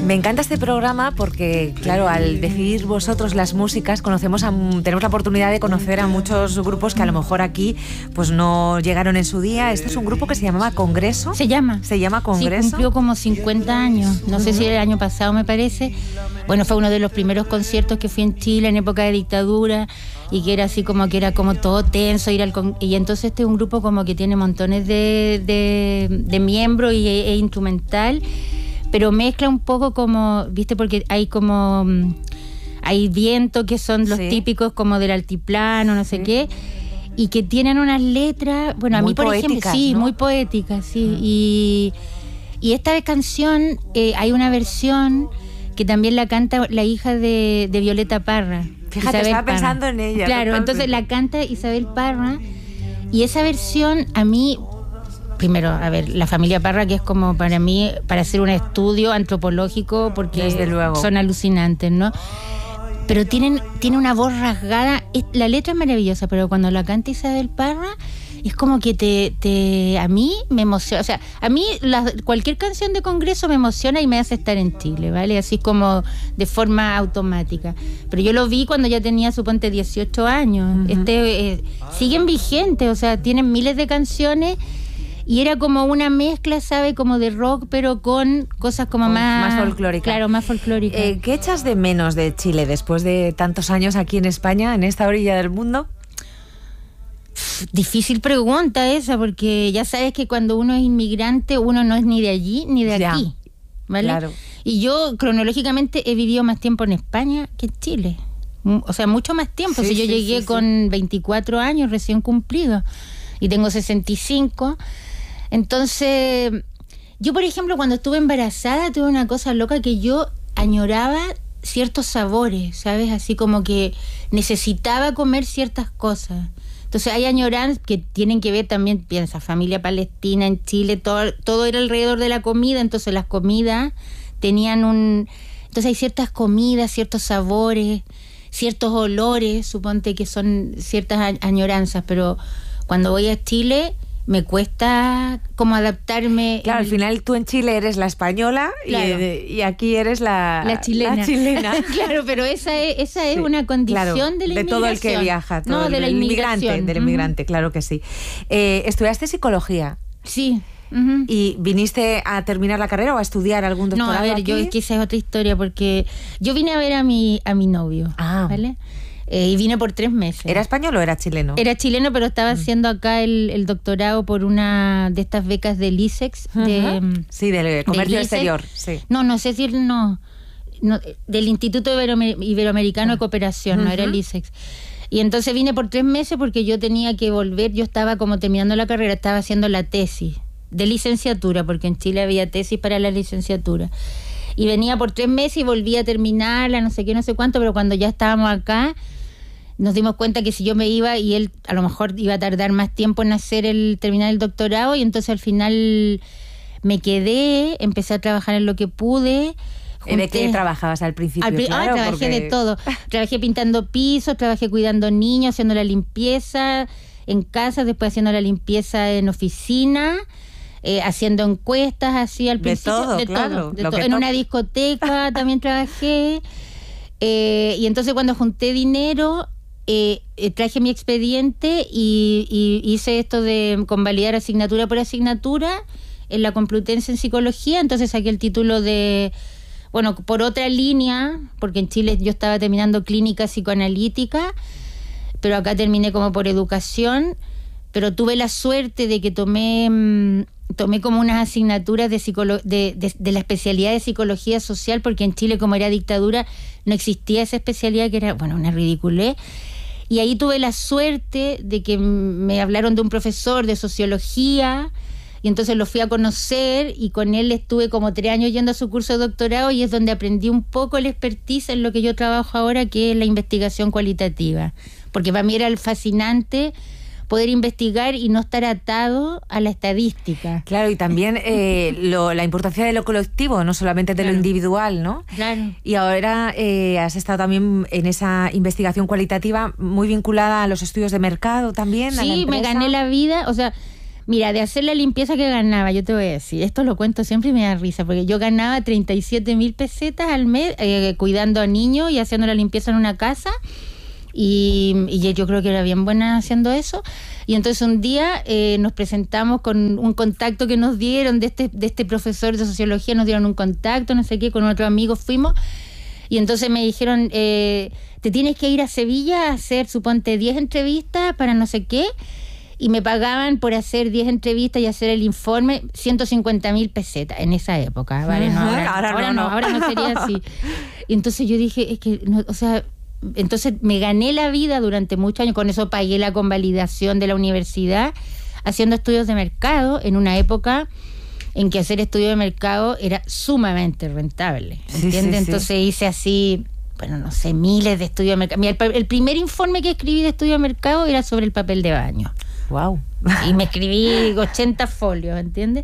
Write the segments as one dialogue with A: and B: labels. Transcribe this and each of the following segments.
A: Me encanta este programa porque, claro, al decidir vosotros las músicas, tenemos la oportunidad de conocer a muchos grupos que a lo mejor aquí pues no llegaron en su día. Este es un grupo que se llamaba Congreso.
B: Se llama
A: Congreso.
B: Sí, cumplió como 50 años. No sé si el año pasado, me parece. Bueno, fue uno de los primeros conciertos que fui en Chile en época de dictadura y que era así como que era como todo tenso y entonces este es un grupo como que tiene montones de miembros e instrumental, pero mezcla un poco como, viste, porque hay como hay viento que son los típicos como del altiplano, no sé qué, y que tienen unas letras, bueno, a
A: muy
B: mí por ejemplo, sí,
A: ¿no?
B: muy poéticas, sí. Y esta canción hay una versión que también la canta la hija de Violeta Parra.
A: Fíjate,
B: Isabel
A: estaba
B: Parra.
A: pensando en ella.
B: Claro,
A: totalmente.
B: entonces la canta Isabel Parra, y esa versión a mí, primero, a ver, la familia Parra, que es como para mí, para hacer un estudio antropológico, porque
A: desde luego
B: son alucinantes, ¿no? Pero tiene una voz rasgada, la letra es maravillosa, pero cuando la canta Isabel Parra, es como que a mí me emociona, o sea, a mí cualquier canción de Congreso me emociona y me hace estar en Chile, ¿vale? Así como de forma automática. Pero yo lo vi cuando ya tenía, suponte, 18 años. Siguen vigentes, o sea, tienen miles de canciones y era como una mezcla, ¿sabe? Como de rock, pero con cosas como más
A: folclóricas.
B: Claro, más folclóricas.
A: ¿Qué echas de menos de Chile después de tantos años aquí en España, en esta orilla del mundo?
B: Difícil pregunta esa, porque ya sabes que cuando uno es inmigrante, uno no es ni de allí ni de aquí, ¿vale?
A: Claro.
B: Y yo cronológicamente he vivido más tiempo en España que en Chile, o sea, mucho más tiempo. Yo llegué con 24 años recién cumplidos y tengo 65. Entonces, yo por ejemplo cuando estuve embarazada tuve una cosa loca, que yo añoraba ciertos sabores, ¿sabes? Así como que necesitaba comer ciertas cosas. Entonces hay añoranzas que tienen que ver también, piensa, familia palestina en Chile, todo era alrededor de la comida, entonces las comidas tenían entonces hay ciertas comidas, ciertos sabores, ciertos olores, suponte que son ciertas añoranzas, pero cuando voy a Chile me cuesta como adaptarme.
A: Claro, al final tú en Chile eres la española, claro, y aquí eres la chilena. La chilena.
B: Claro, pero esa es una condición, claro, de la inmigración.
A: De todo el que viaja.
B: No, de la inmigración.
A: Del inmigrante, claro que sí. ¿Estudiaste psicología?
B: Sí.
A: ¿Y viniste a terminar la carrera o a estudiar algún doctorado?
B: No, a ver,
A: aquí?
B: yo es que esa es otra historia, porque yo vine a ver a mi novio, ¿vale? Y vine por 3 meses.
A: ¿Era español o era chileno?
B: Era chileno, pero estaba haciendo acá el doctorado por una de estas becas del ISEX.
A: Sí, del comercio exterior. Sí.
B: No sé si no, del Instituto Iberoamericano de Cooperación, no era el ISEX. Y entonces vine por 3 meses porque yo tenía que volver, yo estaba como terminando la carrera, estaba haciendo la tesis de licenciatura, porque en Chile había tesis para la licenciatura. Y venía por 3 meses y volvía a terminarla, no sé qué, no sé cuánto, pero cuando ya estábamos acá, nos dimos cuenta que si yo me iba y él a lo mejor iba a tardar más tiempo en terminar el doctorado, y entonces al final me quedé, empecé a trabajar en lo que pude.
A: ¿De qué trabajabas al principio? Claro,
B: trabajé de todo. Trabajé pintando pisos, trabajé cuidando niños, haciendo la limpieza en casa, después haciendo la limpieza en oficina, haciendo encuestas así al principio.
A: De todo.
B: En una discoteca también trabajé. Y entonces cuando junté dinero, traje mi expediente y hice esto de convalidar asignatura por asignatura en la Complutense en psicología. Entonces saqué el título por otra línea, porque en Chile yo estaba terminando clínica psicoanalítica, pero acá terminé como por educación. Pero tuve la suerte de que tomé como unas asignaturas de la especialidad de psicología social, porque en Chile, como era dictadura, no existía esa especialidad, que era, una ridiculez. Y ahí tuve la suerte de que me hablaron de un profesor de sociología, y entonces lo fui a conocer, y con él estuve como 3 años yendo a su curso de doctorado, y es donde aprendí un poco el expertise en lo que yo trabajo ahora, que es la investigación cualitativa. Porque para mí era fascinante poder investigar y no estar atado a la estadística.
A: Claro, y también la importancia de lo colectivo, no solamente de lo individual, ¿no?
B: Claro.
A: Y ahora has estado también en esa investigación cualitativa muy vinculada a los estudios de mercado también.
B: Sí, me gané la vida, Mira, de hacer la limpieza que ganaba, yo te voy a decir, esto lo cuento siempre y me da risa, porque yo ganaba 37.000 pesetas al mes cuidando a niños y haciendo la limpieza en una casa, y yo creo que era bien buena haciendo eso. Y entonces un día nos presentamos con un contacto que nos dieron de este profesor de sociología, nos dieron un contacto, no sé qué, con otro amigo fuimos, y entonces me dijeron, te tienes que ir a Sevilla a hacer, suponte, 10 entrevistas para no sé qué, y me pagaban por hacer 10 entrevistas y hacer el informe 150.000 pesetas en esa época, ¿vale? No, ahora no sería así. Y entonces yo dije, es que, no, o sea, entonces me gané la vida durante muchos años, con eso pagué la convalidación de la universidad, haciendo estudios de mercado en una época en que hacer estudios de mercado era sumamente rentable, ¿entiendes? Entonces hice así, bueno, no sé, miles de estudios de mercado. Mira, el primer informe que escribí de estudio de mercado era sobre el papel de baño.
A: Wow.
B: Y me escribí 80 folios, ¿entiendes?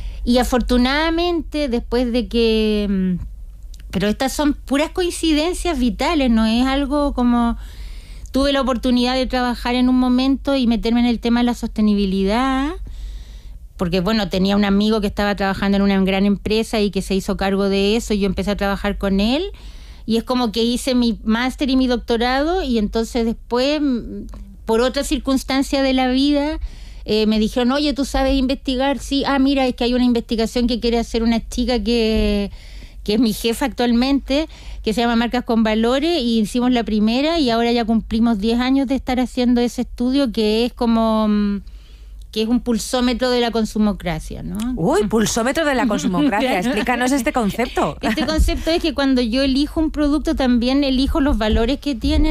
B: Y afortunadamente, después de que... Pero estas son puras coincidencias vitales, no es algo como... Tuve la oportunidad de trabajar en un momento y meterme en el tema de la sostenibilidad, porque, bueno, tenía un amigo que estaba trabajando en una gran empresa y que se hizo cargo de eso, y yo empecé a trabajar con él, y es como que hice mi máster y mi doctorado, y entonces después... por otra circunstancia de la vida, me dijeron, oye, ¿tú sabes investigar? Sí, mira, es que hay una investigación que quiere hacer una chica que es mi jefa actualmente, que se llama Marcas con Valores, y hicimos la primera, y ahora ya cumplimos 10 años de estar haciendo ese estudio, que es como... que es un pulsómetro de la consumocracia, ¿no?
A: Uy, pulsómetro de la consumocracia. Explícanos este concepto.
B: Este concepto es que cuando yo elijo un producto, también elijo los valores que tiene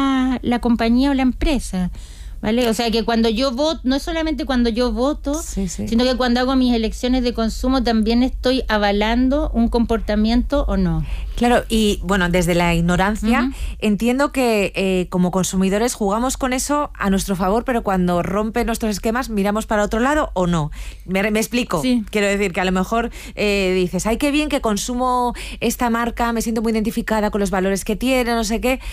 B: la compañía o la empresa, ¿vale? O sea, que cuando yo voto, no es solamente cuando yo voto, sino que cuando hago mis elecciones de consumo también estoy avalando un comportamiento o no.
A: Claro, y bueno, desde la ignorancia entiendo que como consumidores jugamos con eso a nuestro favor, pero cuando rompe nuestros esquemas miramos para otro lado o no. Me explico. Sí. Quiero decir que a lo mejor dices, ay, qué bien que consumo esta marca, me siento muy identificada con los valores que tiene, no sé qué,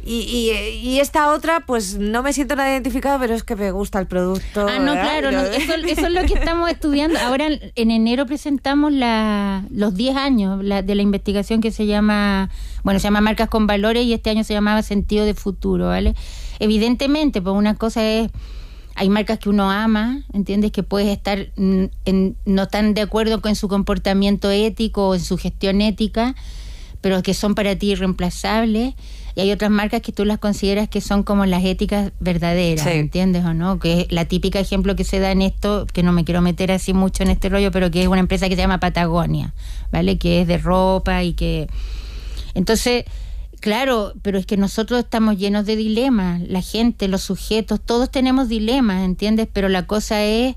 A: y esta otra, pues no me siento nada identificada, pero es que me gusta el producto.
B: No, claro, no, eso es lo que estamos estudiando. Ahora en enero presentamos los 10 años de la investigación que se llama Marcas con Valores, y este año se llamaba Sentido de Futuro, ¿vale? Evidentemente, pues una cosa es, hay marcas que uno ama, ¿entiendes? Que puedes estar no tan de acuerdo con su comportamiento ético o en su gestión ética, pero que son para ti irreemplazables, y hay otras marcas que tú las consideras que son como las éticas verdaderas, ¿entiendes o no? Que es la típica ejemplo que se da en esto, que no me quiero meter así mucho en este rollo, pero que es una empresa que se llama Patagonia, ¿vale? Que es de ropa y que... Entonces, claro, pero es que nosotros estamos llenos de dilemas, la gente, los sujetos, todos tenemos dilemas, ¿entiendes? Pero la cosa es,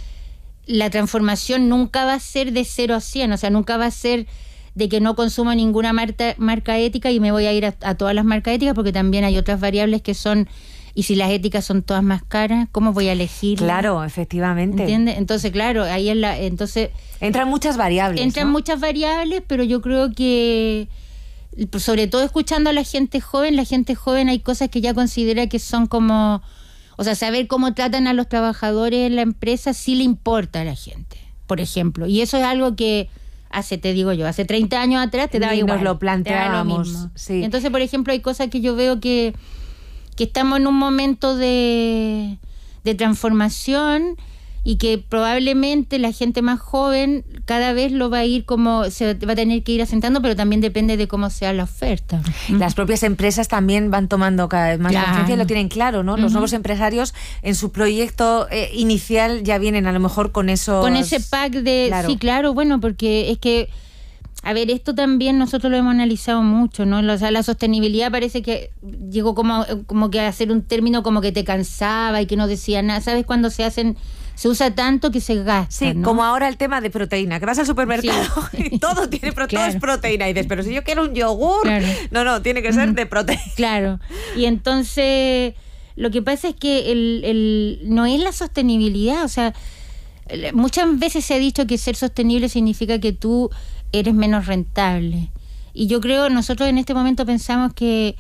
B: la transformación nunca va a ser de 0 a 100, o sea, nunca va a ser de que no consumo ninguna marca ética y me voy a ir a todas las marcas éticas, porque también hay otras variables que son, y si las éticas son todas más caras, ¿cómo voy a elegir?
A: Claro, efectivamente.
B: ¿Entiendes? Entonces, claro, ahí entonces
A: entran muchas variables.
B: Entran muchas variables, pero yo creo que, sobre todo escuchando a la gente joven hay cosas que ya considera que son como, o sea, saber cómo tratan a los trabajadores en la empresa sí le importa a la gente, por ejemplo. Y eso es algo que hace 30 años atrás te daba igual.
A: Nos lo planteábamos. Sí.
B: Entonces, por ejemplo, hay cosas que yo veo que estamos en un momento de transformación, y que probablemente la gente más joven cada vez lo va a ir como, se va a tener que ir asentando, pero también depende de cómo sea la oferta.
A: Las propias empresas también van tomando cada vez más conciencia y lo tienen claro, ¿no? Los nuevos empresarios en su proyecto inicial ya vienen a lo mejor con eso.
B: Con ese pack de... Claro. Sí, claro, bueno, porque es que, a ver, esto también nosotros lo hemos analizado mucho, ¿no? O sea, la sostenibilidad parece que llegó como que a ser un término como que te cansaba y que no decía nada. ¿Sabes? Cuando se usa tanto que se gasta,
A: sí, ¿no? Como ahora el tema de proteína, que vas al supermercado y todo tiene todo es proteína, y dices, pero si yo quiero un yogur, no, tiene que ser de proteína.
B: Claro, y entonces lo que pasa es que no es la sostenibilidad, o sea, muchas veces se ha dicho que ser sostenible significa que tú eres menos rentable, y yo creo, nosotros en este momento pensamos que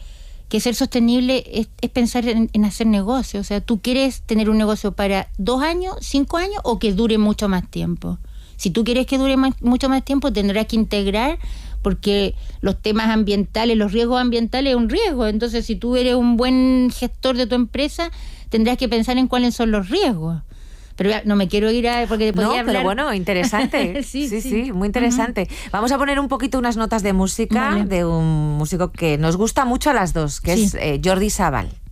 B: que ser sostenible es pensar en hacer negocio. O sea, ¿tú quieres tener un negocio para 2 años, 5 años o que dure mucho más tiempo? Si tú quieres que dure mucho más tiempo, tendrás que integrar, porque los temas ambientales, los riesgos ambientales es un riesgo. Entonces, si tú eres un buen gestor de tu empresa, tendrás que pensar en cuáles son los riesgos. Pero ya, no me quiero ir porque podía hablar.
A: Pero bueno, interesante. sí, muy interesante. Vamos a poner un poquito unas notas de música de un músico que nos gusta mucho a las dos, que es Jordi Savall.